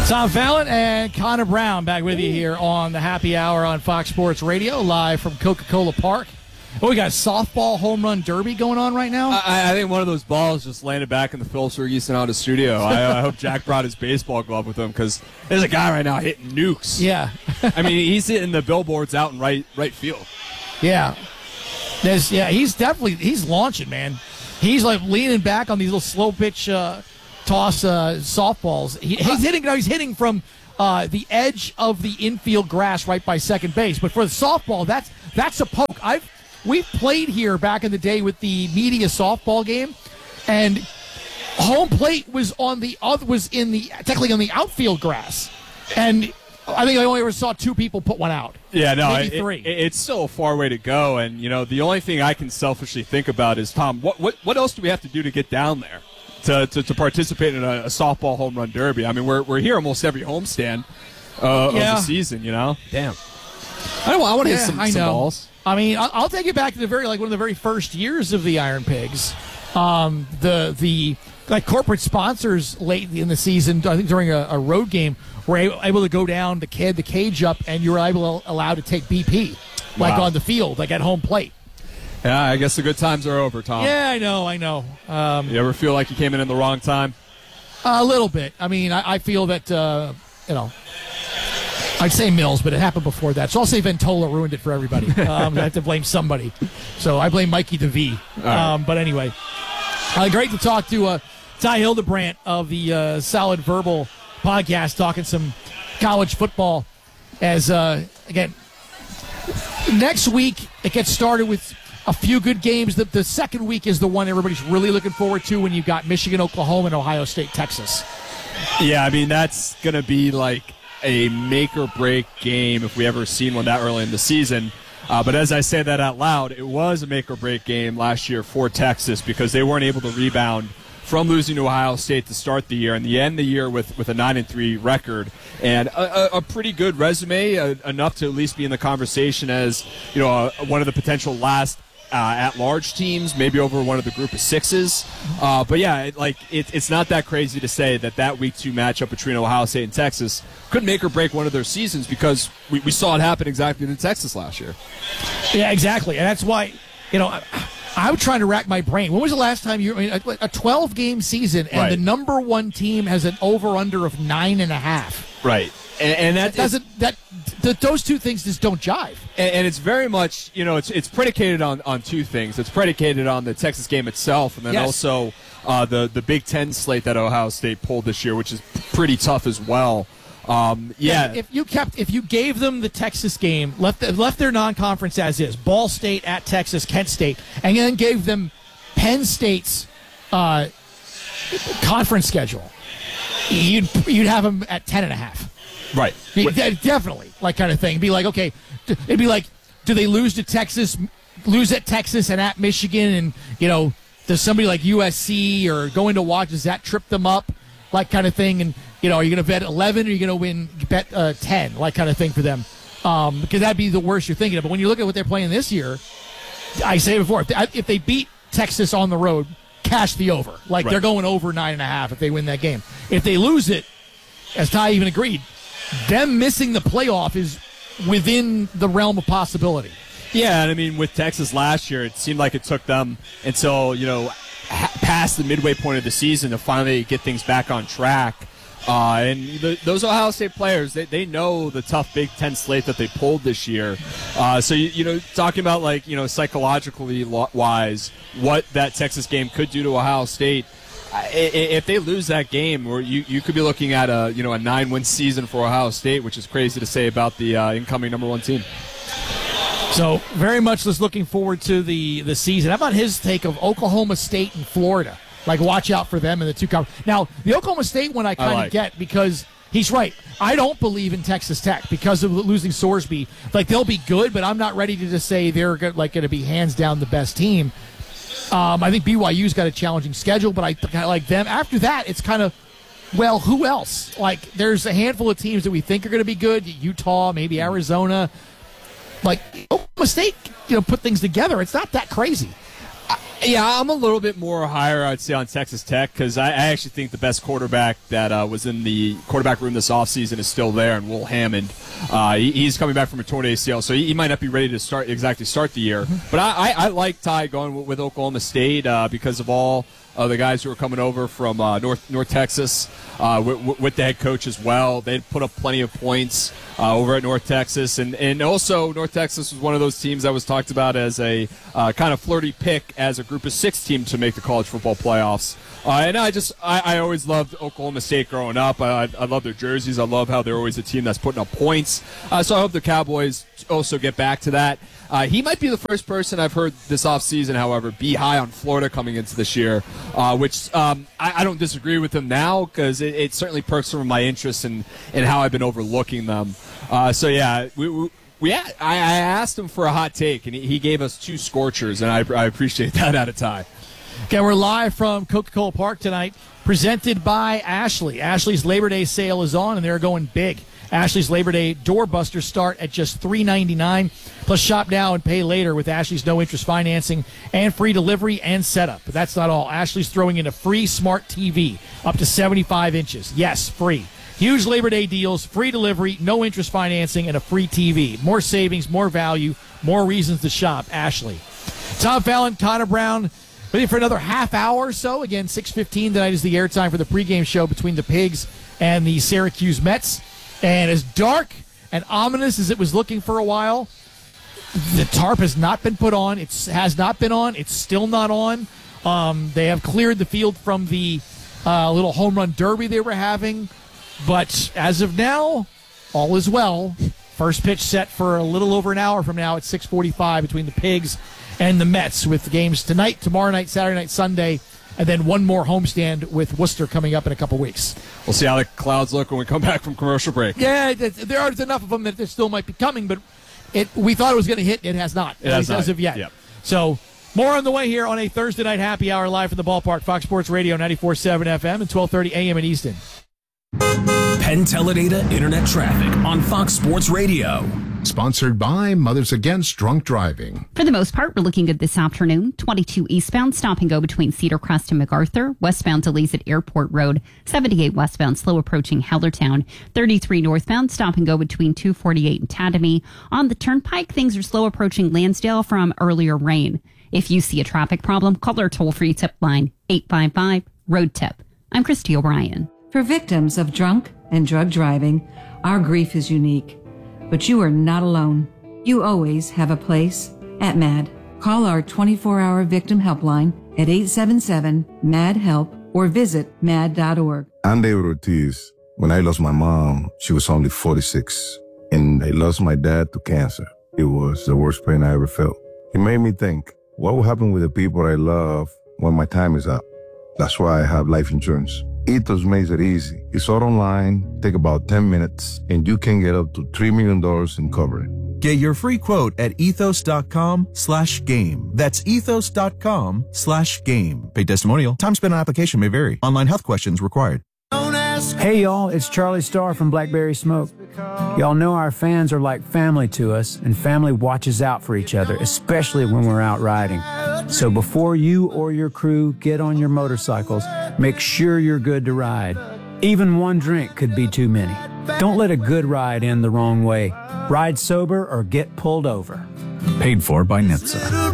Tom Fallon and Connor Brown back with you here on the Happy Hour on Fox Sports Radio, live from Coca-Cola Park. Oh, we got a softball home run derby going on right now? I think one of those balls just landed back in the Phil Sergeson out of studio. I hope Jack brought his baseball glove with him because there's a guy right now hitting nukes. Yeah. I mean, he's hitting the billboards out in right field. Yeah. He's launching, man. He's like leaning back on these little slow pitch toss softballs. He's hitting from the edge of the infield grass right by second base. But for the softball, that's a poke. We've played here back in the day with the media softball game, and home plate was technically on the outfield grass, and I think I only ever saw two people put one out. Yeah, no, maybe three. It's still a far way to go, and the only thing I can selfishly think about is, Tom, what else do we have to do to get down there to participate in a softball home run derby? I mean, we're here almost every homestand of the season. Damn. I want to hit some balls. I mean, I'll take it back to one of the very first years of the Iron Pigs. The corporate sponsors late in the season, I think during a road game, were able to go down the cage up, and you were allowed to take BP on the field, at home plate. Yeah, I guess the good times are over, Tom. Yeah, I know. You ever feel like you came in the wrong time? A little bit. I mean, I feel that I'd say Mills, but it happened before that. So I'll say Ventola ruined it for everybody. I have to blame somebody. So I blame Mikey DeVee. But anyway, great to talk to Ty Hildebrandt of the Solid Verbal podcast, talking some college football. As, again, next week it gets started with a few good games. The second week is the one everybody's really looking forward to when you've got Michigan, Oklahoma, and Ohio State, Texas. Yeah, I mean, that's going to be like a make-or-break game if we ever seen one that early in the season. But as I say that out loud, it was a make-or-break game last year for Texas because they weren't able to rebound from losing to Ohio State to start the year and end the year with a 9-3 record and a pretty good resume, enough to at least be in the conversation as one of the potential last at-large teams, maybe over one of the group of sixes. But yeah, it's not that crazy to say that Week 2 matchup between Ohio State and Texas could make or break one of their seasons because we saw it happen exactly in Texas last year. Yeah, exactly, and that's why I'm trying to rack my brain. When was the last time a 12-game season and the number one team has an over/under of 9.5? Right. And those two things just don't jive. And it's very much, it's predicated on two things. It's predicated on the Texas game itself, and then also the Big Ten slate that Ohio State pulled this year, which is pretty tough as well. If you gave them the Texas game, left their non-conference as is, Ball State at Texas, Kent State, and then gave them Penn State's conference schedule, you'd have them at 10.5. Right. Definitely, kind of thing. It'd be like, okay, it'd be like, do they lose at Texas and at Michigan, and does somebody like USC or going to watch, does that trip them up, kind of thing, and are you going to bet 11 or are you going to bet 10, kind of thing for them, because that'd be the worst you're thinking of. But when you look at what they're playing this year, I say before, if they beat Texas on the road, cash the over, they're going over 9.5 if they win that game. If they lose it, as Ty even agreed, them missing the playoff is within the realm of possibility. Yeah, and I mean, with Texas last year, it seemed like it took them until, past the midway point of the season to finally get things back on track. And those Ohio State players, they know the tough Big Ten slate that they pulled this year. So, talking about, psychologically wise, what that Texas game could do to Ohio State, if they lose that game, or you could be looking at a 9-win season for Ohio State, which is crazy to say about the incoming number one team. So very much just looking forward to the season. How about his take of Oklahoma State and Florida? Watch out for them in the two conferences. Now, the Oklahoma State one I kind of get because he's right. I don't believe in Texas Tech because of losing Sorsby. They'll be good, but I'm not ready to just say they're going to be hands down the best team. I think BYU's got a challenging schedule, but I like them. After that, it's kind of, well, who else? There's a handful of teams that we think are going to be good. Utah, maybe Arizona. Oklahoma State, put things together. It's not that crazy. Yeah, I'm a little bit more higher, I'd say, on Texas Tech because I actually think the best quarterback that was in the quarterback room this offseason is still there, and Will Hammond. He's coming back from a torn ACL, so he might not be ready to start the year. Mm-hmm. But I like Ty going with Oklahoma State because of all the guys who are coming over from North Texas with the head coach as well. They put up plenty of points over at North Texas. And also North Texas was one of those teams that was talked about as a kind of flirty pick as a Group of 6 team to make the college football playoffs. And I always loved Oklahoma State growing up. I love their jerseys. I love how they're always a team that's putting up points. So I hope the Cowboys also get back to that. He might be the first person I've heard this offseason, however, be high on Florida coming into this year, which I don't disagree with him now because it certainly perks some of my interest in how I've been overlooking them. So, yeah, I asked him for a hot take, and he gave us 2 scorchers, and I appreciate that out of Ty. Okay, we're live from Coca-Cola Park tonight, presented by Ashley. Ashley's Labor Day sale is on, and they're going big. Ashley's Labor Day doorbusters start at just $3.99, plus shop now and pay later with Ashley's no-interest financing and free delivery and setup. But that's not all. Ashley's throwing in a free smart TV up to 75 inches. Yes, free. Huge Labor Day deals, free delivery, no-interest financing, and a free TV. More savings, more value, more reasons to shop. Ashley. Tom Fallon, Connor Brown, ready for another half hour or so. Again, 6:15 tonight is the airtime for the pregame show between the Pigs and the Syracuse Mets. And as dark and ominous as it was looking for a while, the tarp has not been put on. It has not been on. It's still not on. They have cleared the field from the little home run derby they were having. But as of now, all is well. First pitch set for a little over an hour from now at 6:45 between the Pigs and the Mets, with the games tonight, tomorrow night, Saturday night, Sunday, and then one more homestand with Worcester coming up in a couple weeks. We'll see how the clouds look when we come back from commercial break. Yeah, there are enough of them that there still might be coming, but we thought it was going to hit. It has not, at least as of yet. Yep. So more on the way here on a Thursday night happy hour live from the ballpark. Fox Sports Radio 94.7 FM and 12:30 a.m. in Easton. Penn Teledata Internet Traffic on Fox Sports Radio. Sponsored by Mothers Against Drunk Driving. For the most part, we're looking good this afternoon. 22 eastbound, stop and go between Cedar Crest and MacArthur. Westbound delays at Airport Road. 78 westbound, slow approaching Hellertown. 33 northbound, stop and go between 248 and Tatamy. On the Turnpike, things are slow approaching Lansdale from earlier rain. If you see a traffic problem, call our toll-free tip line, 855-ROAD-TIP. I'm Christy O'Brien. For victims of drunk and drug driving, our grief is unique. But you are not alone. You always have a place at MAD. Call our 24-hour victim helpline at 877-MAD-HELP or visit mad.org. I'm David Ortiz. When I lost my mom, she was only 46. And I lost my dad to cancer. It was the worst pain I ever felt. It made me think, what will happen with the people I love when my time is up? That's why I have life insurance. Ethos makes it easy. It's all online, take about 10 minutes, and you can get up to $3 million in coverage. Get your free quote at ethos.com/game. That's ethos.com/game. Paid testimonial. Time spent on application may vary. Online health questions required. Hey y'all, it's Charlie Starr from Blackberry Smoke. Y'all know our fans are like family to us, and family watches out for each other, especially when we're out riding. So before you or your crew get on your motorcycles, make sure you're good to ride. Even one drink could be too many. Don't let a good ride end the wrong way. Ride sober or get pulled over. Paid for by NHTSA.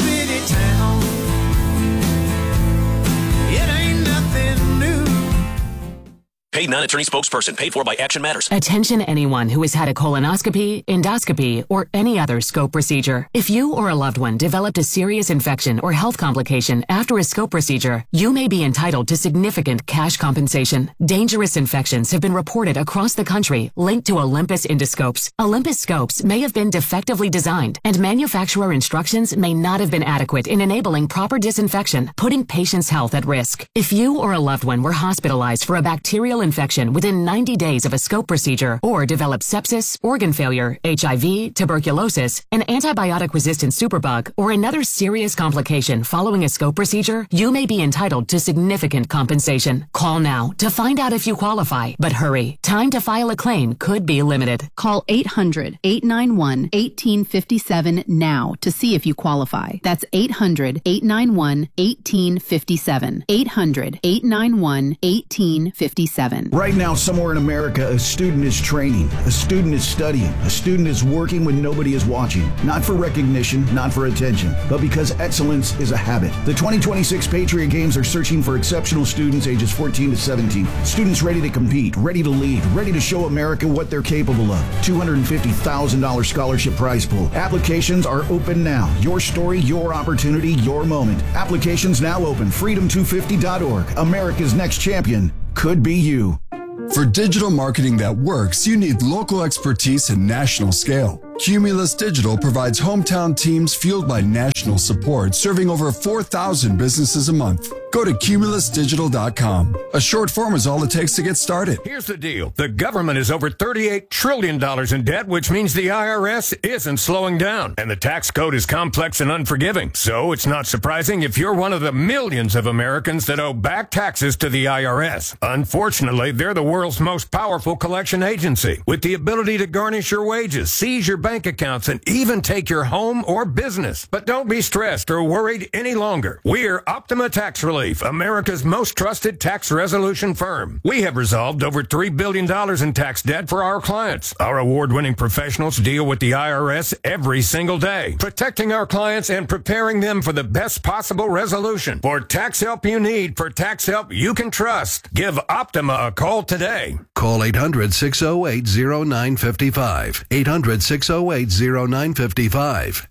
Paid non-attorney spokesperson. Paid for by Action Matters. Attention anyone who has had a colonoscopy, endoscopy, or any other scope procedure. If you or a loved one developed a serious infection or health complication after a scope procedure, you may be entitled to significant cash compensation. Dangerous infections have been reported across the country linked to Olympus endoscopes. Olympus scopes may have been defectively designed, and manufacturer instructions may not have been adequate in enabling proper disinfection, putting patients' health at risk. If you or a loved one were hospitalized for a bacterial infection within 90 days of a scope procedure or develop sepsis, organ failure, HIV, tuberculosis, an antibiotic-resistant superbug, or another serious complication following a scope procedure, you may be entitled to significant compensation. Call now to find out if you qualify. But hurry, time to file a claim could be limited. Call 800-891-1857 now to see if you qualify. That's 800-891-1857. 800-891-1857. Right now, somewhere in America, a student is training, a student is studying, a student is working when nobody is watching. Not for recognition, not for attention, but because excellence is a habit. The 2026 Patriot Games are searching for exceptional students ages 14 to 17. Students ready to compete, ready to lead, ready to show America what they're capable of. $250,000 scholarship prize pool. Applications are open now. Your story, your opportunity, your moment. Applications now open. Freedom250.org. America's next champion could be you. For digital marketing that works, you need local expertise and national scale. Cumulus Digital provides hometown teams fueled by national support, serving over 4,000 businesses a month. Go to cumulusdigital.com. A short form is all it takes to get started. Here's the deal. The government is over $38 trillion in debt, which means the IRS isn't slowing down. And the tax code is complex and unforgiving. So it's not surprising if you're one of the millions of Americans that owe back taxes to the IRS. Unfortunately, they're the world's most powerful collection agency, with the ability to garnish your wages, seize your bank accounts, and even take your home or business. But don't be stressed or worried any longer. We're Optima Tax Relief, America's most trusted tax resolution firm. We have resolved over $3 billion in tax debt for our clients. Our award-winning professionals deal with the IRS every single day, protecting our clients and preparing them for the best possible resolution. For tax help you need, for tax help you can trust, give Optima a call today. Call 800-608-0955. 800-608-0955.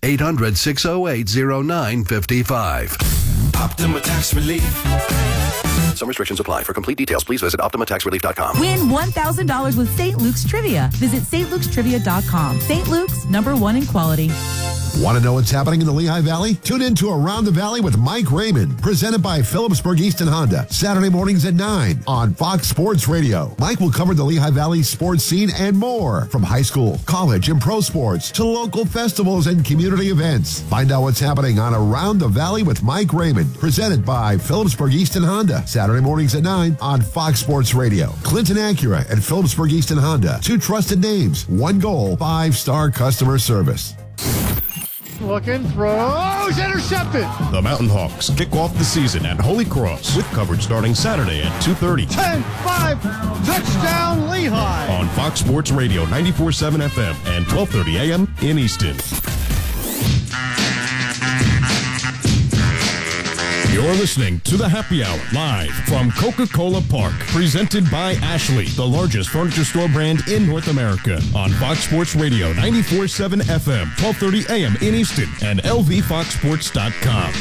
800-608-0955. Optima Tax Relief. Some restrictions apply. For complete details, please visit OptimaTaxRelief.com. Win $1,000 with St. Luke's Trivia. Visit StLukesTrivia.com. St. Luke's, #1 in quality. Want to know what's happening in the Lehigh Valley? Tune in to Around the Valley with Mike Raymond, presented by Phillipsburg Easton Honda, Saturday mornings at 9 on Fox Sports Radio. Mike will cover the Lehigh Valley sports scene and more, from high school, college, and pro sports to local festivals and community events. Find out what's happening on Around the Valley with Mike Raymond, presented by Phillipsburg Easton Honda, Saturday mornings at 9 on Fox Sports Radio. Clinton Acura and Phillipsburg Easton Honda, two trusted names, one goal, 5-star customer service. Looking, throws, intercepted. The Mountain Hawks kick off the season at Holy Cross with coverage starting Saturday at 2:30. 10-5, touchdown Lehigh. On Fox Sports Radio 94.7 FM and 12:30 a.m. in Easton. You're listening to The Happy Hour, live from Coca-Cola Park, presented by Ashley, the largest furniture store brand in North America, on Fox Sports Radio 94.7 FM, 12:30 a.m. in Easton, and lvfoxsports.com.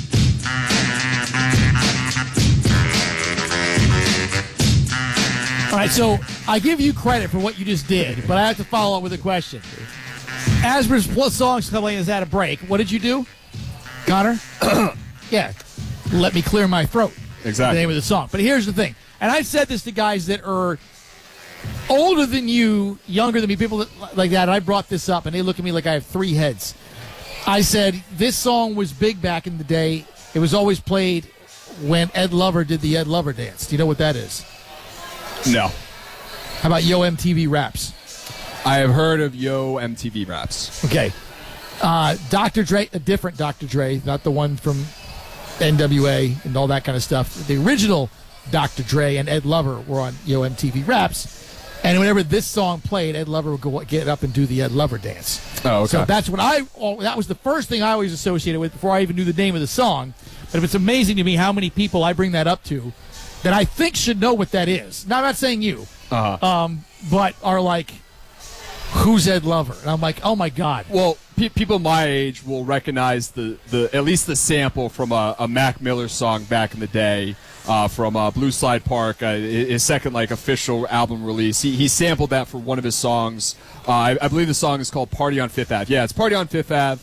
All right, so I give you credit for what you just did, but I have to follow up with a question. Asper's Plus Songs Company is at a break. What did you do, Connor? Yeah. Let me clear my throat. Exactly. The name of the song. But here's the thing. And I've said this to guys that are older than you, younger than me, people like that. And I brought this up, and they look at me like I have three heads. I said, this song was big back in the day. It was always played when Ed Lover did the Ed Lover dance. Do you know what that is? No. How about Yo MTV Raps? I have heard of Yo MTV Raps. Okay. Dr. Dre, a different Dr. Dre, not the one from NWA and all that kind of stuff. The original Dr. Dre and Ed Lover were on Yo MTV Raps, and whenever this song played, Ed Lover would go get up and do the Ed Lover dance. Oh, okay. So that's what that was the first thing I always associated with before I even knew the name of the song. But it's amazing to me how many people I bring that up to that I think should know what that is. Now, I'm not saying you, but are like, who's Ed Lover? And I'm like, oh my God. Well, people my age will recognize the at least the sample from a Mac Miller song back in the day, from Blue Slide Park, his second official album release. He sampled that for one of his songs. I believe the song is called Party on Fifth Ave. Yeah, it's Party on Fifth Ave.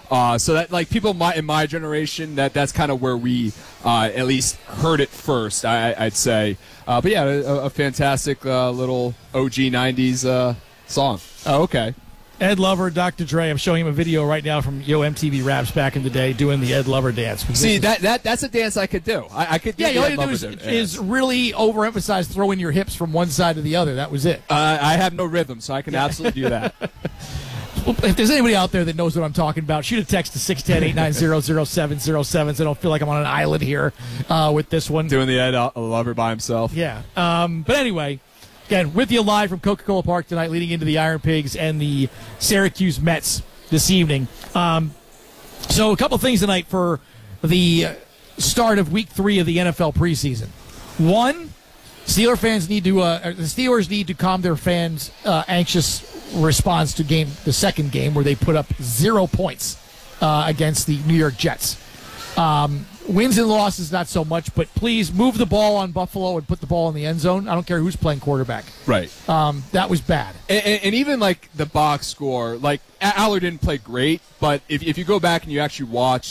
So that like people in my generation, that's kind of where we at least heard it first, I'd say. But yeah, a fantastic little OG 90s song. Oh, okay. Ed Lover, Dr. Dre. I'm showing him a video right now from Yo MTV Raps back in the day doing the Ed Lover dance. See, that's a dance I could do. I could do. Yeah, all you have to do is really overemphasize throwing your hips from one side to the other. That was it. I have no rhythm, so I can absolutely do that. Well, if there's anybody out there that knows what I'm talking about, shoot a text to 610-890-0707 so I don't feel like I'm on an island here with this one. Doing the Ed Lover by himself. Yeah. But anyway, again, with you live from Coca-Cola Park tonight, leading into the Iron Pigs and the Syracuse Mets this evening. So a couple things tonight for the start of Week 3 of the NFL preseason. One, the Steelers need to calm their fans' anxious response to the second game where they put up 0 points against the New York Jets. Wins and losses, not so much, but please move the ball on Buffalo and put the ball in the end zone. I don't care who's playing quarterback. Right. That was bad. And even like the box score, like Allard didn't play great, but if you go back and you actually watch